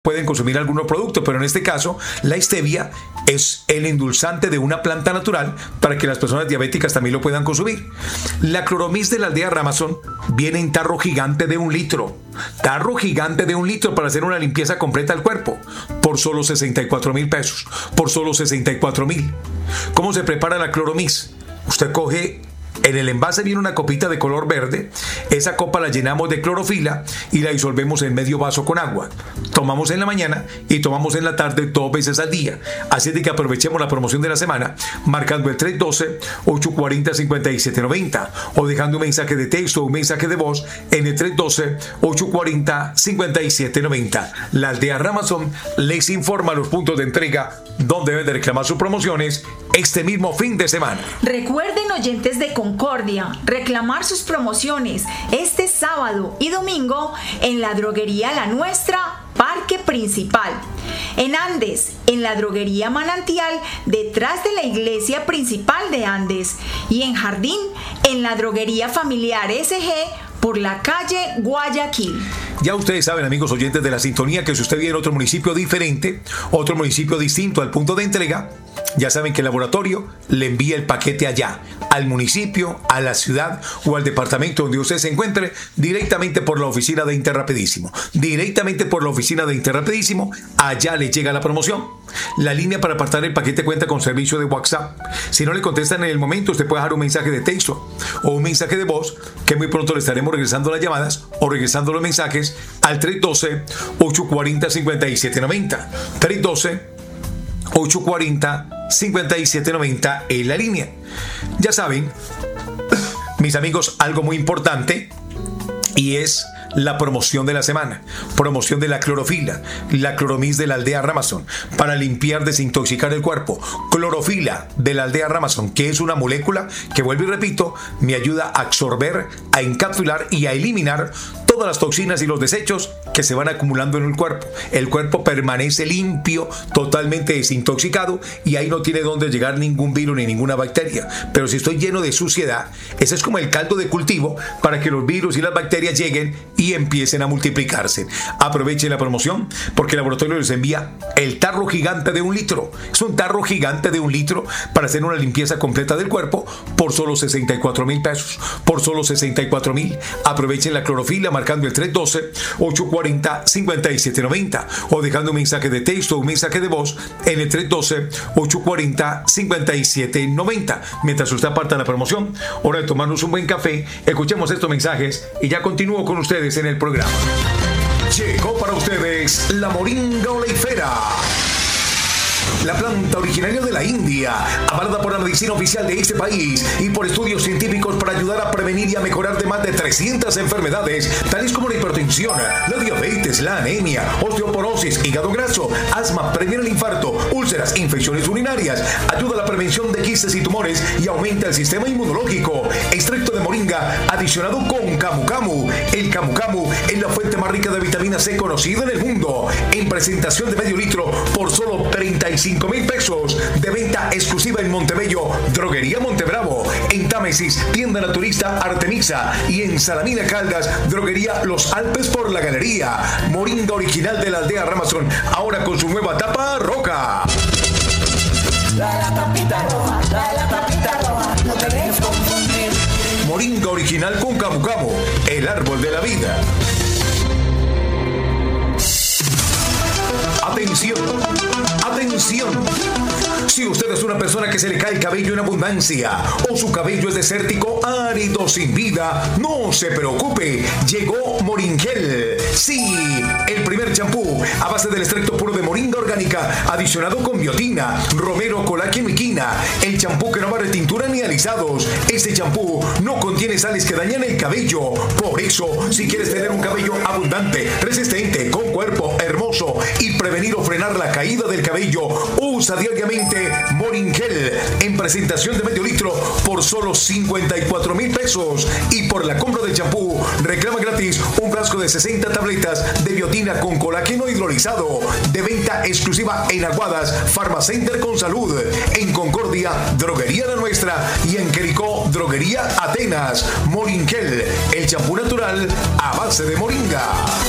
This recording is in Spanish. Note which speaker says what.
Speaker 1: pueden consumir algunos productos, pero en este caso la stevia es el endulzante de una planta natural para que las personas diabéticas también lo puedan consumir. La Cloromix de la aldea Ramazón viene en tarro gigante de 1 litro. Tarro gigante de 1 litro para hacer una limpieza completa del cuerpo por solo 64,000 pesos. Por solo 64,000. ¿Cómo se prepara la Cloromix? Usted coge... En el envase viene una copita de color verde. Esa copa la llenamos de clorofila y la disolvemos en medio vaso con agua. Tomamos en la mañana y tomamos en la tarde 2 veces al día. Así es de que aprovechemos la promoción de la semana marcando el 312-840-5790 o dejando un mensaje de texto o un mensaje de voz en el 312-840-5790. La aldea Ramazón les informa los puntos de entrega donde deben de reclamar sus promociones este mismo fin de semana.
Speaker 2: Recuerden, oyentes de Concordia, reclamar sus promociones este sábado y domingo en la droguería La Nuestra, Parque Principal. En Andes, en la droguería Manantial, detrás de la iglesia principal de Andes. Y en Jardín, en la droguería familiar SG, por la calle Guayaquil.
Speaker 1: Ya ustedes saben, amigos oyentes de la sintonía, que si usted viene a otro municipio diferente, otro municipio distinto al punto de entrega, ya saben que el laboratorio le envía el paquete allá, al municipio, a la ciudad o al departamento donde usted se encuentre, directamente por la oficina de Interrapidísimo. Directamente por la oficina de Interrapidísimo, allá le llega la promoción. La línea para apartar el paquete cuenta con servicio de WhatsApp. Si no le contestan en el momento, usted puede dejar un mensaje de texto o un mensaje de voz, que muy pronto le estaremos regresando las llamadas o regresando los mensajes al 312-840-5790. 312-840-5790 en la línea. Ya saben, mis amigos, algo muy importante, y es la promoción de la semana. Promoción de la clorofila, la Cloromix de la aldea Ramazón, para limpiar, desintoxicar el cuerpo. Clorofila de la aldea Ramazón, que es una molécula que, vuelvo y repito, me ayuda a absorber, a encapsular y a eliminar todas las toxinas y los desechos que se van acumulando en el cuerpo. El cuerpo permanece limpio, totalmente desintoxicado, y ahí no tiene dónde llegar ningún virus ni ninguna bacteria. Pero si estoy lleno de suciedad, ese es como el caldo de cultivo para que los virus y las bacterias lleguen y empiecen a multiplicarse. Aprovechen la promoción, porque el laboratorio les envía el tarro gigante de 1 litro. Es un tarro gigante de 1 litro para hacer una limpieza completa del cuerpo por solo 64,000 pesos. Por solo 64,000. Aprovechen la clorofila marcando el 312-840-5790 o dejando un mensaje de texto o un mensaje de voz en el 312-840-5790. Mientras usted aparta la promoción, hora de tomarnos un buen café, escuchemos estos mensajes y ya continúo con ustedes en el programa. Llegó para ustedes la moringa oleifera, la planta originaria de la India, avalada por la medicina oficial de este país y por estudios científicos para ayudar a prevenir y a mejorar de más de 300 enfermedades, tales como la hipertensión, la diabetes, la anemia, osteoporosis, hígado graso, asma, previene el infarto, úlceras, infecciones urinarias, ayuda a la prevención de quistes y tumores y aumenta el sistema inmunológico. Extracto de moringa adicionado con camu camu. El camu camu es la fuente más rica de vitamina C conocida en el mundo. En presentación de medio litro por solo 35,000 pesos. De venta exclusiva en Montebello, Droguería Montebravo. En Támesis, Tienda Naturista Artemisa. Y en Salamina Caldas, Droguería Los Alpes por la Galería. Moringa original de la aldea Ramazón, ahora con su nueva tapa roja.
Speaker 3: La tapita roja, la tapita roja, no te dejes confundir.
Speaker 1: Moringa original con camu camu, el árbol de la vida. Atención, atención. Si usted es una persona que se le cae el cabello en abundancia o su cabello es desértico, árido, sin vida, no se preocupe. Llegó Moringel. Sí, el primer champú a base del extracto puro de moringa orgánica, adicionado con biotina, romero, colágeno y quina. El champú que no va a retintura ni alisados. Este champú no contiene sales que dañan el cabello. Por eso, si quieres tener un cabello abundante, resistente, con cuerpo hermoso y prevenir o frenar la caída del cabello, usa diariamente Moringel en presentación de medio litro por solo 54,000 pesos. Y por la compra del champú, reclama gratis un frasco de 60 tabletas de biotina con colágeno hidrolizado. De venta exclusiva en Aguadas, Farmacenter con Salud. En Concordia, Droguería La Nuestra. Y en Jericó, Droguería Atenas. Moringel, el champú natural a base de moringa.